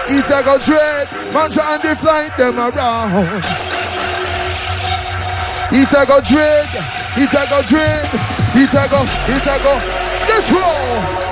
It's a go dread, man trying to flight them around. It's a go dread, it's a go dread, it's a go, let's roll.